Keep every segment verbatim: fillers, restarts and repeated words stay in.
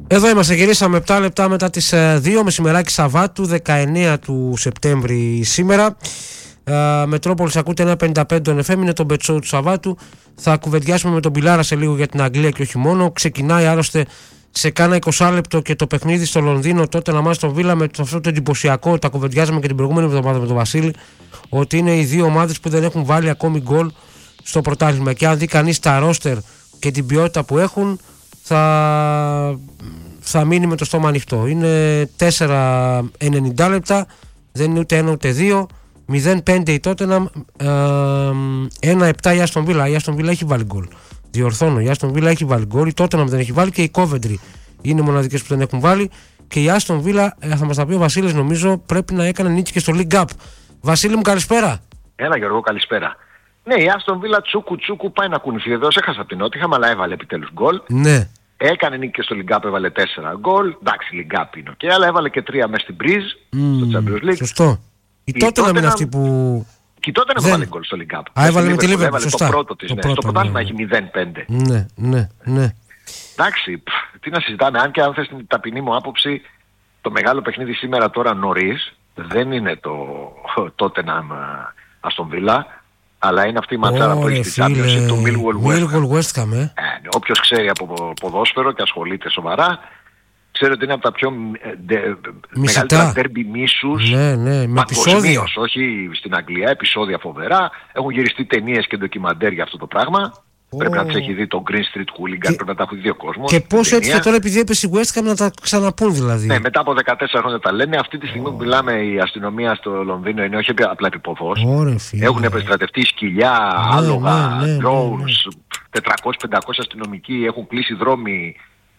Εδώ είμαστε, γυρίσαμε επτά λεπτά μετά τις δύο, μεσημεράκι Σαββάτου, δεκαεννέα του Σεπτέμβρη σήμερα. Uh, Μετρόπολης ακούτε ένα πενήντα πέντε εφ εμ, είναι το Bet Show του Σαββάτου. Θα κουβεντιάσουμε με τον Πιλάρα σε λίγο για την Αγγλία και όχι μόνο. Ξεκινάει άλλωστε σε κάνα είκοσι λεπτό και το παιχνίδι στο Λονδίνο, τότε να μας το Βίλα, με αυτό το εντυπωσιακό. Τα κουβεντιάζαμε και την προηγούμενη εβδομάδα με τον Βασίλη, ότι είναι οι δύο ομάδες που δεν έχουν βάλει ακόμη γκολ στο πρωτάθλημα. Και αν δει κανείς τα ρόστερ και την ποιότητα που έχουν, θα, θα μείνει με το στόμα ανοιχτό. Είναι τέσσερα ενενήντα λεπτά, δεν είναι ούτε ένα ούτε δύο. μηδέν πέντε η Τότεναμ, ένα επτά η Άστον Βίλα. Η Άστον Βίλα έχει βάλει γκολ. Διορθώνω, η Άστον Βίλα έχει βάλει γκολ. Η Τότεναμ δεν έχει βάλει και η Κόβεντρι είναι μοναδικές που δεν έχουν βάλει. Και η Άστον Βίλα, θα μας τα πει ο Βασίλης, νομίζω πρέπει να έκανε νίκη και στο League Cup. Βασίλη μου, καλησπέρα. Έλα Γιώργο, καλησπέρα. Ναι, η Άστον Βίλα τσούκου τσούκου πάει να κουνηθεί. Εδώ έχασα από την Νότιχαμ, αλλά έβαλε επιτέλους γκολ. Ναι. Έκανε νίκη και στο League Cup, έβαλε τέσσερα γκολ. Εντάξει, League Cup είναι και αλλά έβαλε και τρία μέσα στην Μπριζ, mm, στο Champions League. Σωστό. Η Τότεναμ είναι αυτή που. Και τότε δεν έβαλε γκολ στο League Cup. Α, έβαλε με τη Λίβερπουλ, σωστά. Το πρώτο της, το ναι. πρώτο, Στο πρωτάθλημα ναι. έχει μηδέν πέντε. Ναι, ναι, ναι. Εντάξει, τι να συζητάμε. Αν και αν θες την ταπεινή μου άποψη, το μεγάλο παιχνίδι σήμερα τώρα νωρίς δεν είναι το Tottenham Aston Villa, αλλά είναι αυτή η ματσάρα που έχει στη Championship του Millwall West Ham. Ε. Ε, όποιος ξέρει από ποδόσφαιρο και ασχολείται σοβαρά, ξέρω ότι είναι από τα πιο ντε, μεγαλύτερα ντέρμπι μίσους, ναι, ναι, με παγκοσμίως, όχι στην Αγγλία, επεισόδια φοβερά. Έχουν γυριστεί ταινίες και ντοκιμαντέρ για αυτό το πράγμα. Oh. Πρέπει να τις έχει δει το Green Street Hooligan, και... πρέπει να τα έχει δει ο κόσμος. Και πώς έτυχε τώρα, επειδή έπεσε η West Ham, να τα ξαναπούν δηλαδή. Ναι, μετά από δεκατέσσερα χρόνια τα λένε. Αυτή τη στιγμή oh. που μιλάμε, η αστυνομία στο Λονδίνο είναι όχι απλά επιποδός. Oh, έχουν επιστρατευτεί σκυλιά, ναι, άλογα, ναι, ναι, drones, ναι, ναι. τετρακόσιοι πεντακόσιοι αστυνομικοί, έχουν κλείσει δρόμοι.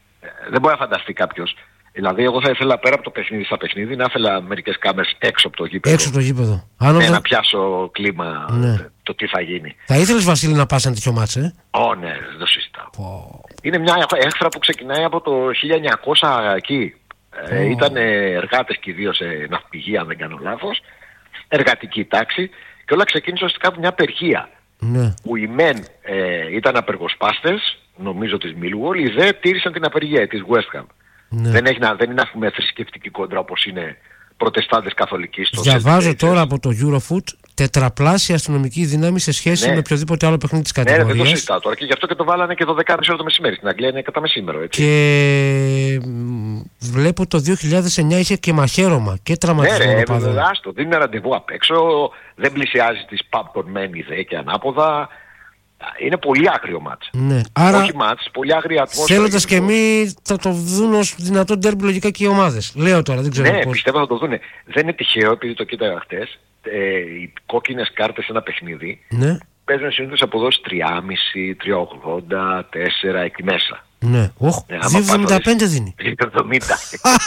Δεν μπορεί να φανταστεί κάποιος. Δηλαδή, εγώ θα ήθελα πέρα από το παιχνίδι στα παιχνίδι να ήθελα μερικές κάμερες έξω από το γήπεδο. Έξω από το γήπεδο. Ναι, θα... να πιάσω κλίμα, ναι. το τι θα γίνει. Θα ήθελες, Βασίλη, να πας ένα τέτοιο μάτς, ε? Ω, ναι, δεν το συζητάω. Oh. Είναι μια έχθρα που ξεκινάει από το χίλια εννιακόσια εκεί. Oh. Ε, ήταν εργάτες και ιδίως σε ναυπηγεία, αν δεν κάνω λάθος. Εργατική τάξη. Και όλα ξεκίνησε ουσιαστικά από μια απεργία. Ναι. Που οι μεν ε, ήταν απεργοσπάστες, νομίζω της Millwall, οι δε τήρησαν την απεργία της West Ham. Ναι. Δεν, έχει να, δεν είναι πούμε θρησκευτική κόντρα όπως είναι προτεστάντες καθολικοί στο Διαβάζω τώρα από το Eurofoot τετραπλάσια αστυνομική δύναμη σε σχέση ναι. με οποιοδήποτε άλλο παιχνίδι της κατηγορίας. Ναι, δεν το συζητάω τώρα και γι' αυτό και το βάλανε και δώδεκα ώρα το μεσημέρι. Στην Αγγλία είναι κατά μεσήμερο, έτσι. Και βλέπω το δύο χιλιάδες εννιά είχε και μαχαίρωμα και τραυματισμό. Ναι, ρε, άστο, δίνει ραντεβού απ' έξω, δεν πλησιάζει τις pub των μεν ιδέα και ανάποδα. Είναι πολύ άγριο μάτς. Ναι. Άρα, όχι μάτς, πολύ άγρια ατμόσφαιρα. Θέλοντας και εμείς θα το δουν ως δυνατό ντέρμπι λογικά και οι ομάδες. Λέω τώρα, δεν ξέρω ναι, πώς. πιστεύω θα το δουν. Δεν είναι τυχαίο, επειδή το κοίταγα χτες, ε, οι κόκκινες κάρτες σε ένα παιχνίδι ναι. παίζουν συνήθως αποδόσεις τρία κόμμα πέντε, τρία ογδόντα, τέσσερα εκεί μέσα. Ναι, όχι, ναι, δύο εβδομήντα πέντε δίνει. δύο εβδομήντα.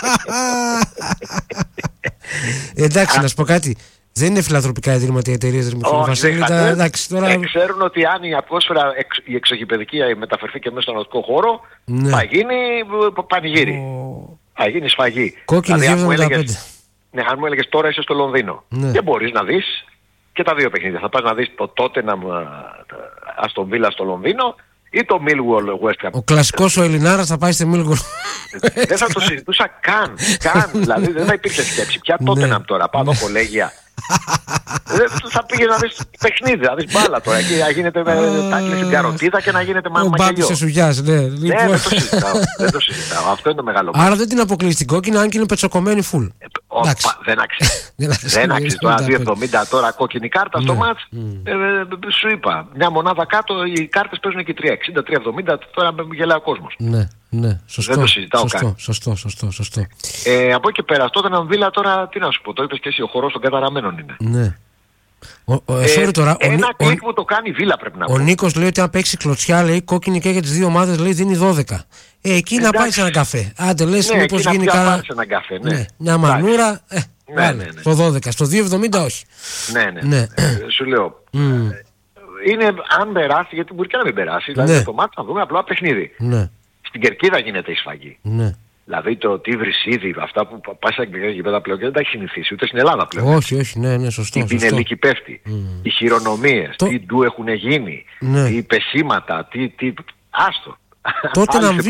Εντάξει, να σου πω κάτι. Δεν είναι φιλανθρωπικά ιδρύματα οι εταιρείες. Όχι, ξέρουν ότι αν η ατμόσφαιρα η εξωγηπαιδική μεταφερθεί και μέσα στον νοτικό χώρο, ναι. θα γίνει πανηγύρι. Oh. Θα γίνει σφαγή. Κόκκινη δηλαδή, δύο εβδομήντα πέντε. Ναι, αν μου έλεγες τώρα είσαι στο Λονδίνο ναι. και μπορείς να δεις και τα δύο παιχνίδια. Θα πας να δεις το Tottenham Aston Villa στο Λονδίνο ή το Millwall West Ham. Ο κλασικός ο Ελληνάρας θα πάει στη Millwall. Δεν θα το συζητούσα καν. Καν. Δηλαδή δεν θα υπήρχε σκέψη. Ποια Tottenham τώρα, πάνω κολέγια. Θα πήγες να δεις παιχνίδι, να δεις μπάλα τώρα. Εκεί να γίνεται με τάκλη στην καροτίδα και να γίνεται με μαγελιό. Ο Μπάμπης σε σουγιάς, ναι. Ναι, δεν το συζητάω. Δεν το συζητάω. Αυτό είναι το μεγάλο πράγμα. Άρα δεν την αποκλείσει την κόκκινη, αν και είναι πετσοκομμένη φουλ. Δεν αξίζει. Δεν αξίζει. Τώρα δύο εβδομήντα τώρα κόκκινη κάρτα στο μάτς. Σου είπα, μια μονάδα κάτω οι κάρτες παίζουν και τρία εξήντα, τρία εβδομήντα. Τώρα γελάει ο κόσμος. Ναι. Ναι, σωστό, δεν το συζητάω σωστό, καν. Σωστό, σωστό, σωστό. Ε, από εκεί πέρα, τότε να Βίλα τώρα, τι να σου πω, το είπες και εσύ, ο χορός των καταραμένων είναι. Ναι. Ο, ο, ε, sorry, τώρα, ένα ο, κλικ που το κάνει η Βίλα πρέπει να πω. Ο Νίκος λέει ότι αν παίξει κλωτσιά, λέει κόκκινη και για τις δύο ομάδες, λέει δίνει δώδεκα. Ε, εκεί εντάξει. Να πάει σε ένα καφέ. Άντε λες, ναι, μήπως γίνει καλά. Ναι. Ναι, μια μανούρα, ε, ναι, ναι, ναι. στο δώδεκα, στο δύο εβδομήντα όχι. Ναι, ναι, ναι. Ε, σου λέω. Mm. Είναι αν περάσει, γιατί μπορεί και να μην περάσει. Δηλαδή ναι. το μάτι θα δούμε απλά παιχνίδι. Ναι. Στην Κερκίδα γίνεται η σφαγή. Ναι. Δηλαδή το τι βρυσίδι, αυτά που πάει στα αγγλικά γήπεδα πλέον και δεν τα έχει συνηθίσει ούτε στην Ελλάδα πλέον. Όχι, όχι, ναι, ναι, σωστό. Η πινελίκη πέφτει. Mm. Οι χειρονομίες, το... τι ντου έχουν γίνει, ναι. οι πεσήματα, τι. τι... Άστο. Τότε να Βίλα,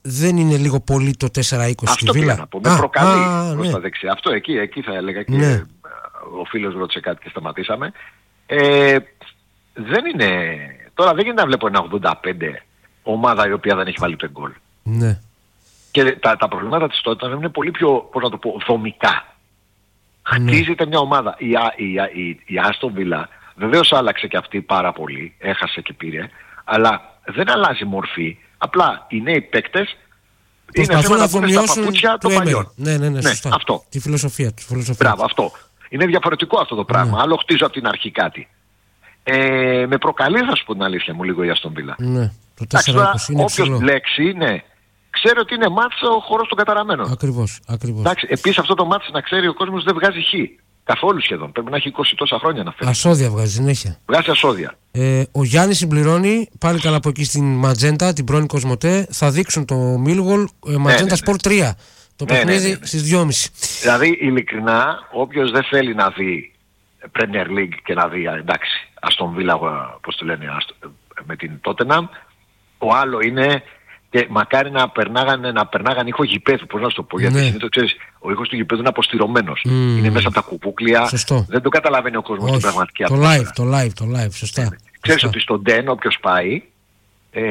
δεν είναι λίγο πολύ το τέσσερα είκοσι στη Βίλα? Αυτό πήγα να πω, με προκαλεί α, προς ναι. τα δεξιά. Αυτό εκεί, εκεί θα έλεγα και Ναι. ο φίλος ρώτησε κάτι και σταματήσαμε. Ε, δεν είναι... Τώρα δεν γίνεται να βλέπω ένα ογδόντα πέντε ομάδα η οποία δεν έχει βάλει το γκολ. Ναι. Και τα, τα προβλήματα της τότε είναι πολύ πιο, πώς να το πω, δομικά. Ναι. Χτίζεται μια ομάδα. Η, η, η, η Aston Villa βεβαίως άλλαξε και αυτή πάρα πολύ. Έχασε και πήρε. Αλλά δεν αλλάζει μορφή. Απλά οι νέοι παίκτες είναι θέμα να βγουν στα παπούτσια των παλιών. Ναι, ναι, ναι, σωστά. Ναι, αυτό. Τη φιλοσοφία του. Φιλοσοφία Μπράβο, αυτό. Είναι διαφορετικό αυτό το πράγμα. Ναι. Άλλο χτίζω από την αρχή κάτι. Ε, με προκαλεί, θα σου πω την αλήθεια μου, λίγο η Aston Villa. Ναι, το Εντάξει, τέσσερα είκοσι είναι όποιος ψηλό. μπλέξει, ναι, ξέρει ότι είναι μάτς ο χώρος των καταραμένων. Ακριβώς, ακριβώς. Εντάξει, επίσης αυτό το μάτς να ξέρει ο κόσμος δεν βγάζει χ. Καθόλου σχεδόν. Πρέπει να έχει είκοσι τόσα χρόνια να φέρει. Ασώδια βγάζει συνέχεια. Βγάζει ασώδια. Ε, ο Γιάννης συμπληρώνει πάλι καλά από εκεί στην Ματζέντα, την πρώην Κοσμοτέ. Θα δείξουν το Millwall ε, Ματζέντα ναι, ναι. Sport τρία. Το Ναι, παιχνίδι ναι, ναι, ναι. στις δυόμιση. Δηλαδή, ειλικρινά, όποιος δεν θέλει να δει Premier League και να δει, εντάξει, Aston Villa, πώς το λένε, με την Tottenham, ο άλλο είναι, και μακάρι να περνάγανε, να περνάγανε ήχο γηπέδου, πώς να σου το πω, γιατί Ναι. συνήθως ξέρεις, ο ήχος του γηπέδου είναι αποστηρωμένος. Mm. Είναι μέσα από τα κουπούκλια, Σωστό. δεν το καταλαβαίνει ο κόσμος στην Όχι, πραγματική το ατμόσφαιρα. live, το live, το live, σωστά. Ξέρεις σωστά. ότι στον ντεν όποιος πάει, ε,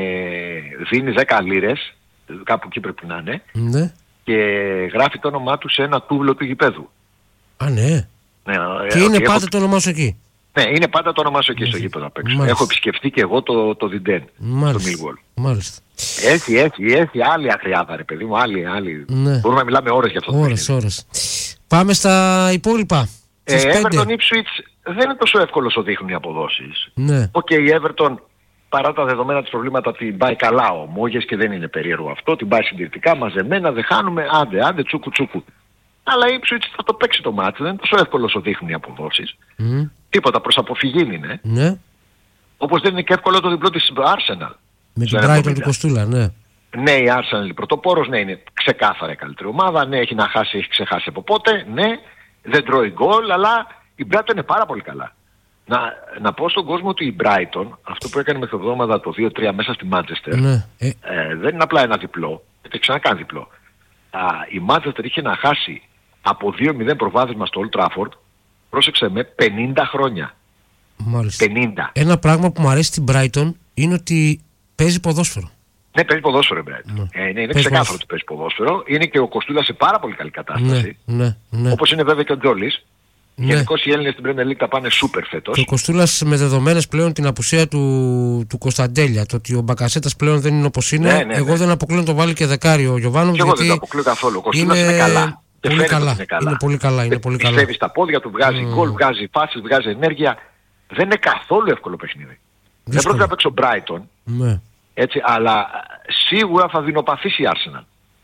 δίνει δέκα λίρες, κάπου εκεί πρέπει να είναι, Ναι. και γράφει το όνομά του σε ένα τούβλο του γηπέδου. Α, ναι. Ναι, Και ε, είναι ότι πάντα έχω... το όνομά σου εκεί. Ναι, είναι πάντα το όνομά σου εκεί στο γήπεδο απ' έξω. Μάλιστα. Έχω επισκεφτεί και εγώ το, το Διντέν, το Μάλιστα. Millwall. Μάλιστα. Έχει, έχει, έχει άλλη αγριάδα ρε παιδί μου, άλλη, άλλη. Ναι. Μπορούμε να μιλάμε ώρες για αυτό το Ώρες, παιχνίδι. ώρες. Πάμε στα υπόλοιπα. Ε, Στις Everton πέντε. Ipswich δεν είναι τόσο εύκολο όσο δείχνουν οι αποδόσεις. Ναι. Οκ, okay, η Everton παρά τα δεδομένα της προβλήματα την πάει καλά ο Μόγες και δεν είναι περίεργο αυτό. Την πάει συντηρητικά, μαζεμένα, δεν χάνουμε, άντε, άντε, τσούκου τσούκου. Αλλά η Ipswich θα το παίξει το μάτι, δεν είναι τόσο εύκολο όσο δείχνουν οι αποδόσεις. Mm. Τίποτα, προς αποφυγή είναι. Ναι. Όπως δεν είναι και εύκολο το διπλό της Arsenal. Με την Στο Brighton ενενήντα. του Κοστούλα, ναι. Ναι, η Arsenal πρωτοπόρος, ναι, είναι ξεκάθαρα η καλύτερη ομάδα. Ναι, έχει να χάσει, έχει ξεχάσει από πότε. Ναι, δεν τρώει γκολ, αλλά η Brighton είναι πάρα πολύ καλά. Να, να πω στον κόσμο ότι η Brighton, αυτό που έκανε μεθοδόματα το δύο τρία μέσα στη Manchester, Ναι. Ε, ε, δεν είναι απλά ένα διπλό, έχει ξανακάνει διπλό. Α, η Manchester είχε να χάσει από δύο μηδέν προβάδισμα στο Old Trafford, πρόσεξε με, πενήντα χρόνια. μάλιστα. πενήντα. Ένα πράγμα που μου αρέσει στην Brighton είναι ότι παίζει ποδόσφαιρο. Ναι, παίζει ποδόσφαιρο η Brighton. Ναι. Ε, ναι, είναι Παίζει ξεκάθαρο ποδόσφαιρο. ότι παίζει ποδόσφαιρο. Είναι και ο Κοστούλας σε πάρα πολύ καλή κατάσταση. Ναι, ναι, ναι. Όπως είναι βέβαια και ο Τζόλης. Ναι. Γενικώς οι Έλληνες στην Premier League τα πάνε σούπερ φέτος. Και ο Κοστούλας με δεδομένες πλέον την απουσία του, του Κωνσταντέλια, το ότι ο Μπακασέτας πλέον δεν είναι όπως είναι, Ναι, ναι, εγώ ναι. δεν αποκλείω να το βάλει και δεκάρι ο Γιωβάνοβιτς. Και εγώ δεν το γιατί αποκλείω καθόλου. Ο Κοστούλας είναι, είναι καλά. Και πολύ φαίνεται ότι καλά. είναι καλά. Είναι πολύ καλά, είναι Ε, πολύ καλά. Πιστεύει στα πόδια του, βγάζει Mm. γκολ, βγάζει φάσεις, βγάζει ενέργεια. Δεν είναι καθόλου εύκολο παιχνίδι. Δεν πρόκειται να παίξω Brighton, Ναι. έτσι, αλλά σίγουρα θα δεινοπαθήσει η Arsenal.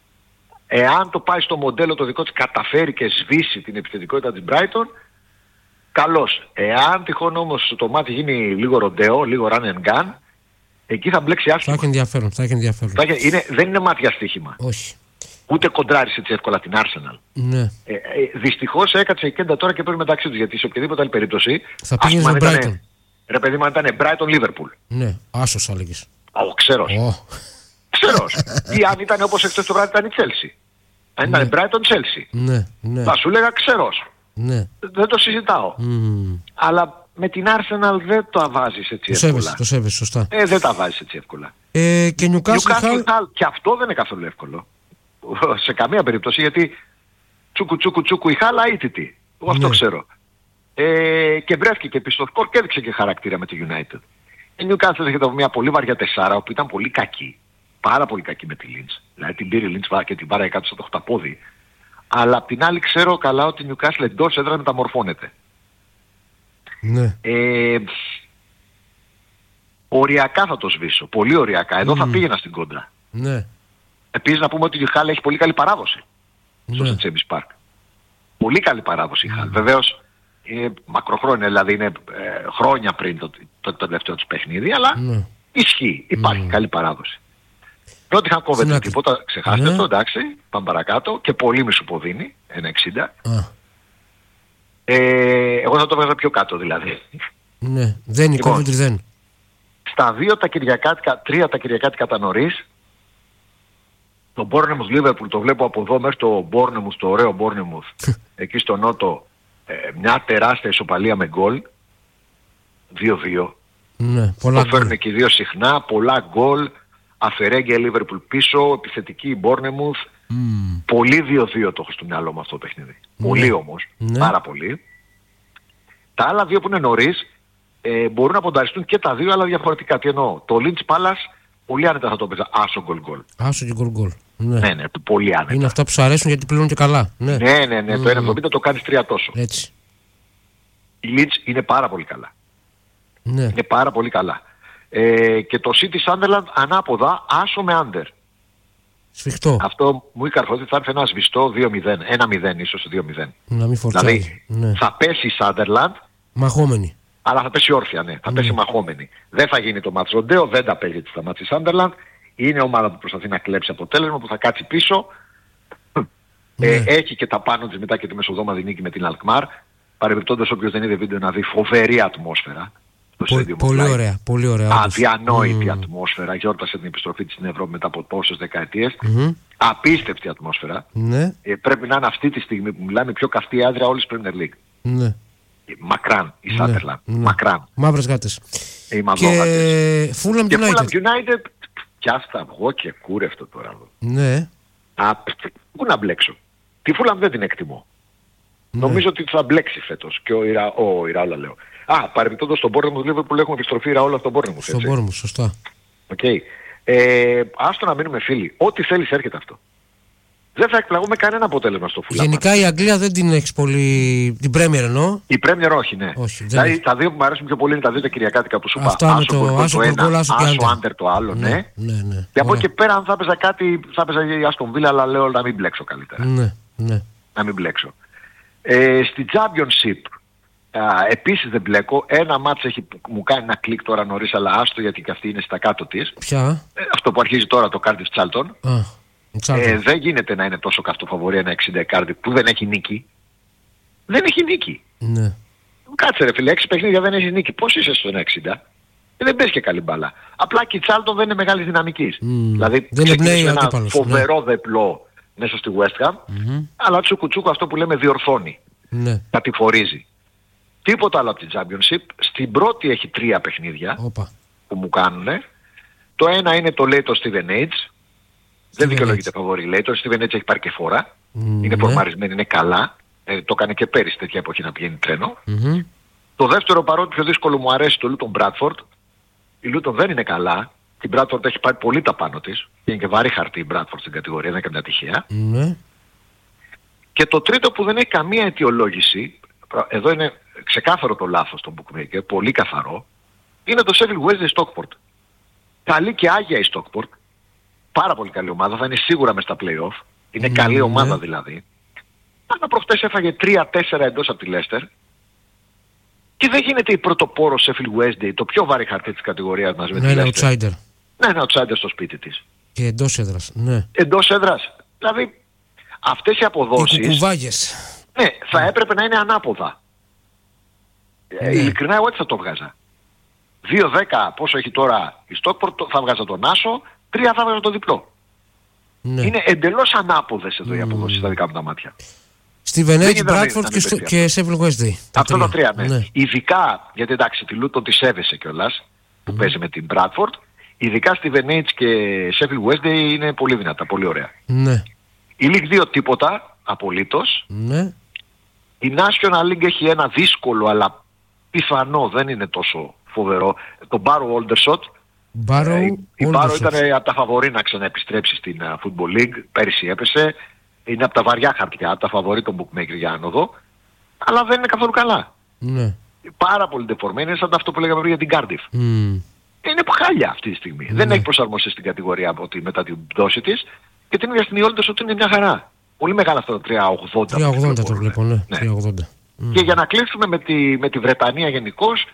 Εάν το πάει στο μοντέλο το δικό της, καταφέρει και σβήσει την επιθετικότητα της Brighton, καλώς. Εάν τυχόν όμως το μάτι γίνει λίγο ροντέο, λίγο run and gun, εκεί θα μπλέξει Θα άσχημα. έχει ενδιαφέρον. Θα έχει ενδιαφέρον. Θα έχει- είναι, δεν είναι μάτια στοίχημα. Όχι. Ούτε κοντράρεις έτσι εύκολα την Arsenal. Ναι. Ε, ε, δυστυχώς έκατσε η Κέντα τώρα και παίρνει μεταξύ τους, γιατί σε οποιαδήποτε άλλη περίπτωση, Θα ας πήγαινε πούμε, με αν ήτανε- Brighton. ρε παιδί μου, αν ήταν Brighton-Liverpool. Ναι. Άσος θα έλεγες. Ο ξέρος. Ω. Ξέρος. Ή αν ήταν όπως εχθές το βράδυ ήταν η Chelsea. Αν ήταν Brighton-Chelsea. Ναι. Ναι. Θα σου έλεγα ξέρος. Ναι. Δεν το συζητάω. Μμμ. Αλλά με την Arsenal δεν το βάζεις έτσι Το σέβεσαι, εύκολα. το σέβεσαι, σωστά. Ε, δεν τα βάζεις έτσι εύκολα. Ε, και Newcastle Newcastle Hull. Hull, και αυτό δεν είναι καθόλου εύκολο. Σε καμία περίπτωση, γιατί τσούκου τσούκου τσούκου η Χάλα ήττητη. Εγώ αυτό Ναι. ξέρω. Ε, και βρέθηκε και πίσω στο σκορ και έδειξε και χαρακτήρα με τη United. Η Newcastle έχει μια πολύ βαριά τεσσάρα, που ήταν πολύ κακή. Πάρα πολύ κακή με τη Leeds. Δηλαδή την πήρε η Leeds και την πάρε κάτω στο χταπόδι. Αλλά απ' την άλλη ξέρω καλά ότι η Newcastle εντός έδρα μεταμορφώνεται. Ναι. Ε, οριακά θα το σβήσω. Πολύ οριακά. Εδώ θα Μμμ. πήγαινα στην κόντρα. Ναι. Επίσης να πούμε ότι η Χάλ έχει πολύ καλή παράδοση στο Ναι. Σεντσέμπις Πάρκ. Πολύ καλή παράδοση η Χάλ. Βεβαίως είναι μακροχρόνια, δηλαδή είναι ε, χρόνια πριν το, το, το τελευταίο της παιχνίδι, αλλά Ναι. ισχύει. Υπάρχει Ναι. καλή παράδοση. Πρώτη είχαν κόβεται Στην άκρη. τίποτα, ξεχάστε Ναι. το, εντάξει, πάμε παρακάτω. Και πολύ μη σου πω δίνει, ένα εξήντα. Α, Ε, εγώ θα το έβαζα πιο κάτω δηλαδή. ναι. Δεν είναι η Λοιπόν. Coventry, δεν. Στα δύο τα Κυριακάτικα, τρία τα Κυριακάτικα τα νωρίς, Το Bournemouth Liverpool το βλέπω από εδώ μέχρι το Bournemouth, το ωραίο Bournemouth, εκεί στο νότο, ε, μια τεράστια ισοπαλία με γκολ, δύο δύο. Ναι, πολλά το φέρνουν και οι δύο συχνά, πολλά γκολ, αφαιρέγγια Liverpool πίσω, επιθετική Bournemouth. Mm. Πολύ δύο δύο το έχω στο μυαλό μου αυτό το παιχνίδι. Ναι. Πολύ όμως, ναι. πάρα πολύ. Τα άλλα δύο που είναι νωρίς, ε, μπορούν να πονταριστούν και τα δύο, αλλά διαφορετικά. Τι εννοώ, το Lynch Palace πολύ άνετα θα το παίζα, άσο γκολ γκολ. Άσο και γκολ γκολ. Ναι. ναι, ναι, πολύ άνετα. Είναι αυτά που σου αρέσουν γιατί πληρώνουν και καλά. Ναι, ναι, ναι, ναι mm. το ένα εβδομήντα το κάνεις τρία τόσο. Έτσι. Η Lynch είναι πάρα πολύ καλά. Ναι. Είναι πάρα πολύ καλά. Ε, και το City Sunderland ανάποδα, άσο με under. Σφιχτό. Αυτό μου είχε αρχίσει ότι θα έρθει ένα σβηστό δύο μηδέν, ένα μηδέν ίσως δύο μηδέν. Να μην φορτσάζει. Δηλαδή ναι. θα πέσει η Sunderland. Μαχόμενη. Αλλά θα πέσει όρθια, ναι. Θα ναι. πέσει μαχόμενη. Δεν θα γίνει το μάτς ροντέο, δεν τα παίζει στα μάτς η Sunderland. Είναι ομάδα που προσπαθεί να κλέψει αποτέλεσμα, που θα κάτσει πίσω. Ναι. Ε, έχει και τα πάνω της μετά και τη μεσοδόματη νίκη με την Αλκμάρ. Παρεμπιπτόντως όποιος δεν είδε βίντεο να δει φοβερή ατμόσφαιρα. Πολύ, πολύ ωραία, πολύ ωραία. Αδιανόητη mm. ατμόσφαιρα. Γιόρτασε την επιστροφή της στην Ευρώπη μετά από πόσες δεκαετίες. Mm-hmm. Απίστευτη ατμόσφαιρα. Ναι. Ε, πρέπει να είναι αυτή τη στιγμή που μιλάμε η πιο καυτή άδεια όλης της Premier League. Ναι. Μακράν, η Sunderland. Ναι. Μακράν. Μαύρες γάτες. Οι μαυρόγατες. Και Fulham United. Fulham United, πιάστα εγώ και κούρευτο τώρα. Ναι. Α, πού να μπλέξω. Τη Fulham δεν την εκτιμώ. Ναι. Νομίζω ότι θα μπλέξει φέτος. Και ο, Ιρα, ο Ιραόλα λέω. Α, παρεμπιπτόντως στον Bournemouth Liverpool που έχουμε επιστροφή Ιραόλα στον Bournemouth. Στον Bournemouth, σωστά. Okay. Ε, άστο να μείνουμε φίλοι. Ό,τι θέλεις έρχεται αυτό. Δεν θα εκπλαγούμε κανένα αποτέλεσμα στο Fulham. Γενικά η Αγγλία δεν την έχεις πολύ... την Premier εννοώ. Η Premier όχι, ναι. Όχι, δηλαδή έχει. Τα δύο που μου αρέσουν πιο πολύ είναι τα δύο τα κυριακάτικα που σου είπα. Αυτά με το άσο γκολ, άσο και άντερ το άλλο, ναι. ναι. ναι, ναι. Και από εκεί πέρα αν θα έπαιζα κάτι, θα έπαιζα η Aston Villa, αλλά λέω να μην μπλέξω καλύτερα. Ναι, ναι. Να μην μπλέξω. Ε, στη Championship α, επίσης δεν μπλέκω. Ένα μάτς έχει, μου κάνει ένα κλικ τώρα νωρίς, αλλά άστο γιατί και αυτή είναι στα κάτω της. Ποια? Ε, αυτό που αρχίζει τώρα το Cardiff Charlton. Α. Ε, δεν γίνεται να είναι τόσο καυτό φαβορί ένα εξήντα Cardiff που δεν έχει νίκη. Δεν έχει νίκη. Ναι. Κάτσε ρε φίλε, έξι παιχνίδια δεν έχει νίκη. Πώς είσαι στον εξήντα? Ε, δεν παίζει και καλή μπάλα. Απλά και η Charlton δεν είναι μεγάλης δυναμικής. Mm. Δηλαδή ξεκίνησε ένα αντίπαλος, φοβερό ναι. δεπλό μέσα στη West Ham, mm-hmm. αλλά τσούκου τσούκου αυτό που λέμε διορθώνει. Ναι. Κατηφορίζει. Τίποτα άλλο από την Championship. Στην πρώτη έχει τρία παιχνίδια Οπα. που μου κάνουνε. Το ένα είναι το λέει το Steven Age. Δεν δικαιολογείται φαβορί, λέει. Το Steven Age έχει πάρει και φορά. Mm, είναι φορμαρισμένη, είναι καλά. Ε, το έκανε και πέρυσι τέτοια εποχή να πηγαίνει τρένο. Mm-hmm. Το δεύτερο, παρότι πιο δύσκολο μου αρέσει, το Luton Bradford. Η Luton δεν είναι καλά. Η Bradford έχει πάρει πολύ τα πάνω της. Είναι και βαρύ χαρτί η Bradford στην κατηγορία, δεν είναι καμιά τυχαία. Mm-hmm. Και το τρίτο που δεν έχει καμία αιτιολόγηση, εδώ είναι ξεκάθαρο το λάθος των bookmaker, πολύ καθαρό, είναι το Sheffield Wednesday Stockport. Καλή και άγια η Stockport. Πάρα πολύ καλή ομάδα, θα είναι σίγουρα μες στα play-off. Είναι mm, καλή ομάδα δηλαδή. Αλλά προχτές έφαγε τρία τέσσερα εντός από τη Leicester. Και δεν γίνεται η πρωτοπόρο Sheffield Wednesday, το πιο βαρύ χαρτί της κατηγορίας μας με ναι, τη Leicester. Outsider. Ναι, είναι outsider στο σπίτι της. Και εντός έδρας, ναι. Εντός έδρας. Δηλαδή αυτές οι αποδόσεις... Οι κουκουβάγες. Ναι, θα έπρεπε να είναι ανάποδα. Ναι. Ε, ειλικρινά εγώ έτσι θα το βγάζα. δύο δέκα πόσο έχει τώρα η Stockport, θα βγάζα τον Άσο, τρία θα βγάζα το διπλό. Ναι. Είναι εντελώς ανάποδες εδώ mm. οι αποδόσεις στα δικά μου τα μάτια. Steven Age, Bradford και, στο, και Sheffield Wednesday. Αυτό το τρία, ναι. ναι. Ειδικά, γιατί εντάξει τη Luton τη σέβεσαι κιόλας, που mm. παίζει με την Bradford, ειδικά Steven Age και Sheffield Wednesday είναι πολύ δυνατά, πολύ ωραία. Ναι. Η League δύο τίποτα, απολύτως. Ναι. Η National League έχει ένα δύσκολο, αλλά πιθανό, δεν είναι τόσο φοβερό, το Barrow Aldershot. Barrow, ε, η Barrow ήταν από τα φαβορί να ξαναεπιστρέψει στην uh, Football League, πέρυσι έπεσε. Είναι από τα βαριά χαρτιά, από τα φαβορί των bookmaker για άνοδο, αλλά δεν είναι καθόλου καλά. Ναι. Πάρα πολύ ντεφορμένη, είναι σαν αυτό που λέγαμε πριν για την Cardiff. Mm. Είναι χάλια αυτή τη στιγμή. Ναι. Δεν έχει προσαρμοστεί στην κατηγορία από τη, μετά την πτώση της και την ίδια στην Ιόλτες ότι είναι μια χαρά. Πολύ μεγάλα αυτά τα τρία ογδόντα. τρία ογδόντα το βλέπω, ναι. ναι. τρία ογδόντα. Mm. Και για να κλείσουμε με τη, με τη Βρετανία γενικώς,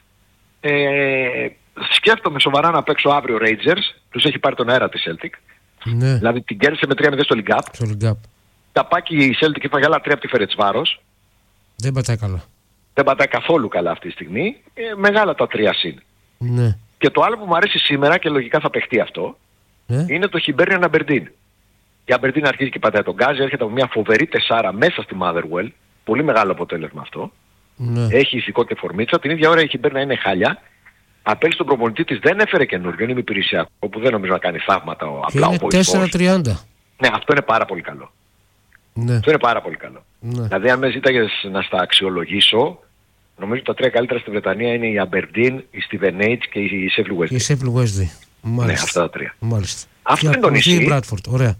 ε, σκέφτομαι σοβαρά να παίξω αύριο Rangers, τους έχει πάρει τον αέρα τη Celtic. Ναι. Δηλαδή την κέρδισε με τρία μηδέν στο League Cup. Στο League Cup. Ταπάκι η Celtic έφαγε άλλα τρία από τη Φερετσβάρος. Δεν πατάει καλά. Δεν πατάει καθόλου καλά αυτή τη στιγμή. Ε, μεγάλα τα τρία συν. Ναι. Και το άλλο που μου αρέσει σήμερα και λογικά θα παιχτεί αυτό, ναι. είναι το Hibernian Aberdeen. Η Αμπερντίν αρχίζει και πατάει τον γκάζι, έρχεται από μια φοβερή τεσσάρα μέσα στη Motherwell. Πολύ μεγάλο αποτέλεσμα αυτό. Ναι. Έχει ηθικό και φορμίτσα. Την ίδια ώρα η Χιμπέρνα είναι χάλια. Απέλει στον προπονητή της, δεν έφερε καινούριο, είναι υπηρεσιακό, που δεν νομίζω να κάνει θαύματα ο, απλά ο βοηθός. τέσσερα τριάντα. Ναι, αυτό είναι πάρα πολύ καλό. Ναι. Αυτό είναι πάρα πολύ καλό. Ναι. Δηλαδή αν με ζήταγες να στα αξιολογήσω, νομίζω τα τρία καλύτερα στη Βρετανία είναι η Αμπερντίν, η Stevenage και η Sheffield Wednesday. Και η Sheffield Wednesday. Μάλιστα. Ναι, αυτά τα τρία. Μάλιστα. Αυτό είναι το νησί. Bradford. Ωραία.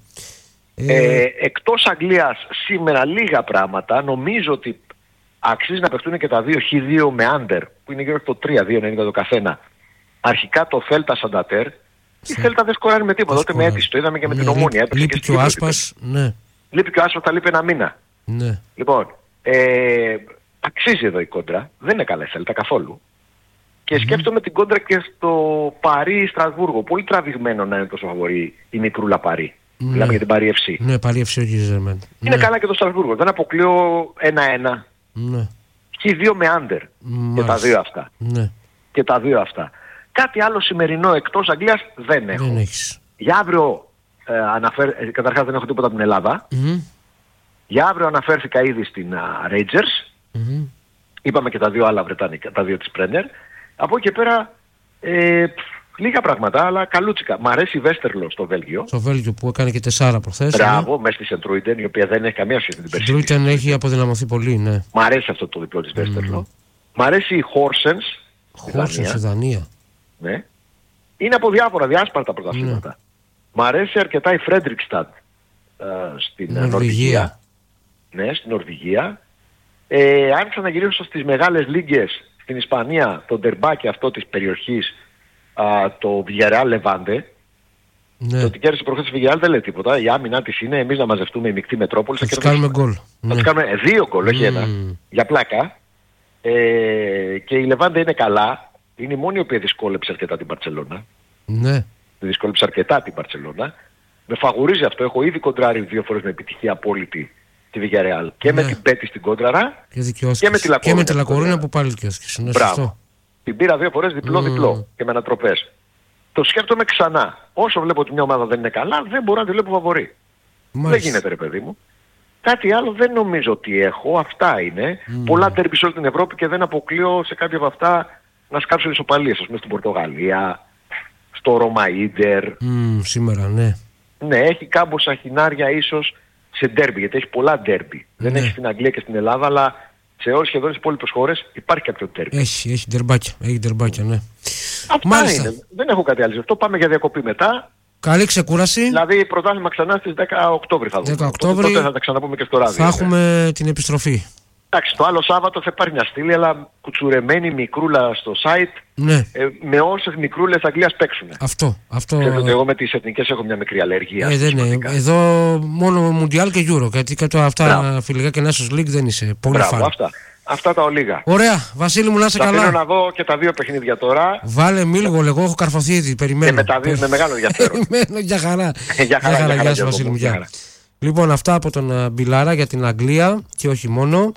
Ε, ε, εκτός Αγγλίας σήμερα λίγα πράγματα. Νομίζω ότι αξίζει να παιχτούν και τα δύο χ δύο με under, που είναι γύρω στο τρία δύο ενενήντα το καθένα. Αρχικά το Θέλτα Σαντατέρ. Η Θέλτα δεν σκοράρει με τίποτα, ούτε με αίτηση. Το είδαμε και με ναι, την Ομόνια. Λείπει και ο Άσπας. Ναι. Λείπει και ο Άσπας, θα λείπει ένα μήνα. Ναι. Λοιπόν, ε, αξίζει εδώ η κόντρα. Δεν είναι καλά η Θέλτα καθόλου. Και mm-hmm. σκέφτομαι την κόντρα και στο Παρί Στρασβούργο. Πολύ τραβηγμένο να είναι τόσο φαβορή η μικρούλα Παρί. Ναι. Μιλάμε για την Παρί εφ σι. Ναι, Παρί εφ σι ο Γιζερμέν. Είναι ναι. καλά και το Στρασβούργο. Δεν αποκλείω ένα ένα. Ναι. Και δύο με under. Και τα δύο αυτά. Ναι. Και τα δύο αυτά. Κάτι άλλο σημερινό εκτός Αγγλίας δεν έχω. Δεν έχεις. Για αύριο, ε, αναφέρ... ε, καταρχάς δεν έχω τίποτα από την Ελλάδα. Mm-hmm. Για αύριο αναφέρθηκα ήδη στην uh, Rangers. Mm-hmm. Είπαμε και τα δύο άλλα Βρετανικά, τα δύο της Premier. Από εκεί και πέρα, ε, λίγα πράγματα, αλλά καλούτσικα. Μ' αρέσει η Βέστερλο στο Βέλγιο. Στο Βέλγιο που έκανε και τεσσάρα προχθές. Μπράβο, ναι. Μέσα στη Σεντρούιντεν, η οποία δεν έχει καμία σχέση με την Περσίνη. Η Σεντρούιντεν έχει αποδυναμωθεί πολύ, ναι. Μ' αρέσει αυτό το διπλό της Βέστερλο. Mm. Μ' αρέσει η Χόρσενς. Χόρσενς στη Δανία. Ναι. Είναι από διάφορα, διάσπαρτα πρωταθλήματα. Ναι. Μ' αρέσει αρκετά η Φρέντρικσταντ ε, στην Νορβηγία. Νορβηγία. Ναι, στην Νορβηγία. Ε, αν ξαναγυρίσω στις μεγάλες λίγκες στην Ισπανία, το ντερμπάκι αυτό της περιοχής, α, το Villarreal Levante, ναι. Το ότι κέρδισε προχθές η Villarreal δεν λέει τίποτα. Η άμυνά της είναι εμείς να μαζευτούμε η μεικτή Μετρόπολη. Θα τους κάνουμε γκολ. Θα τους κάνουμε δύο γκολ, όχι ένα. Για πλάκα. Ε, και η Levante είναι καλά. Είναι η μόνη η οποία δυσκόλεψε αρκετά την Μπαρτσελώνα. Ναι. Δυσκόλεψε αρκετά την Μπαρτσελώνα. Με φαγουρίζει αυτό. Έχω ήδη κοντράρει δύο φορές με επιτυχία απόλυτη τη Villarreal. Και ναι. Με την Πέτη στην κόντραρα και, και με τη Λακορίνα. Και με τη Λακορίνα που πάλι δικαιώθηκες. Ναι, μπράβο. Την πήρα δύο φορές διπλό-διπλό mm. και με ανατροπές. Το σκέφτομαι ξανά. Όσο βλέπω ότι μια ομάδα δεν είναι καλά, δεν μπορώ να τη βλέπω φαβορί. Δεν γίνεται ρε παιδί μου. Κάτι άλλο δεν νομίζω ότι έχω. Αυτά είναι. Mm. Πολλά τέρμπι σε όλη την Ευρώπη και δεν αποκλείω σε κάποια από αυτά να σκάψω ισοπαλίες. Ας πούμε στην Πορτογαλία, στο Ρώμα Ίντερ. Mm, σήμερα, ναι. Ναι, έχει κάμποσα χινάρια ίσως σε ντέρμπι, γιατί έχει πολλά ντέρμπι. Ναι. Δεν έχει στην Αγγλία και στην Ελλάδα, αλλά σε όλες σχεδόν τις υπόλοιπες χώρες υπάρχει κάποιο ντέρμπι. Έχει, έχει ντερμπάκια, έχει ντερμπάκια, ναι. Αυτά μάλιστα. Είναι. Δεν έχω κάτι άλλο. Αυτό πάμε για διακοπή μετά. Καλή ξεκούραση. Δηλαδή πρωτάθλημα ξανά στις δέκα Οκτώβρη θα δούμε. δέκα Οκτώβρη. Τότε θα τα ξαναπούμε και στο ράδιο. Θα έχουμε ναι. την επιστροφή. Εντάξει, το άλλο Σάββατο θα πάρει μια στήλη, αλλά κουτσουρεμένη μικρούλα στο site. Ναι. Ε, με όσες μικρούλες Αγγλίας παίξουν. Αυτό. αυτό... Ξέρετε ότι εγώ με τις εθνικές έχω μια μικρή αλλεργία. Ε, δεν είναι. Εδώ μόνο Μουντιάλ και Euro. Γιατί και το, αυτά φιλικά και Nations League δεν είσαι πολύ φαν. Αυτά. Αυτά τα ολίγα. Ωραία. Βασίλη μου, να είσαι καλά. Θα θέλω να δω και τα δύο παιχνίδια τώρα. Βάλε μίλγο, εγώ έχω καρφωθεί ήδη. Περιμένω. Και με τα δύο με μεγάλο ενδιαφέρον. Περιμένω, για χαρά. Για χαρά, για χαρά, Βασίλη μου. Λοιπόν, αυτά από τον Μπιλάρα για την Αγγλία και όχι μόνο.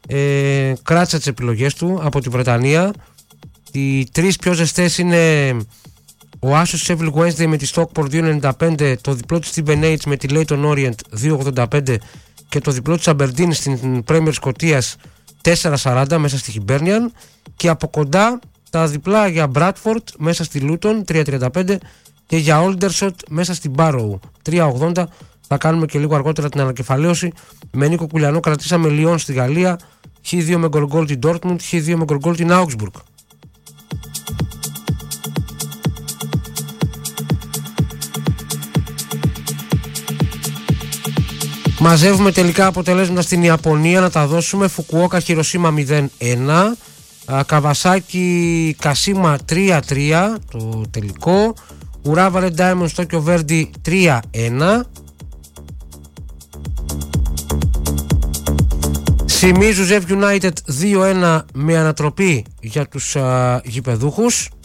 Ε, κράτησα τις επιλογές του από τη Βρετανία. Οι τρεις πιο ζεστές είναι ο Άσος Sheffield Wednesday με τη Stockport δύο ενενήντα πέντε, το διπλό της Stevenage με τη Leyton Orient δύο ογδόντα πέντε και το διπλό της Aberdeen στην Premier Σκωτίας τέσσερα σαράντα μέσα στη Hibernian, και από κοντά τα διπλά για Bradford μέσα στη Luton τρία τριάντα πέντε και για Aldershot μέσα στην Barrow τρία ογδόντα. Θα κάνουμε και λίγο αργότερα την ανακεφαλαίωση. Με Νίκο Κουλιανό κρατήσαμε Λιόν στη Γαλλία, χ δύο με γκολ γκολ την Dortmund, χ δύο με γκολ γκολ την Augsburg. Μαζεύουμε τελικά αποτελέσματα στην Ιαπωνία να τα δώσουμε. Φουκουόκα Χιροσίμα μηδέν ένα, Καβασάκι Κασίμα τρία τρία το τελικό, Ουράβα Red Diamonds Tokyo Verdy τρία ένα, Σιμί Ζουζεύ United δύο ένα με ανατροπή για τους α, γηπεδούχους.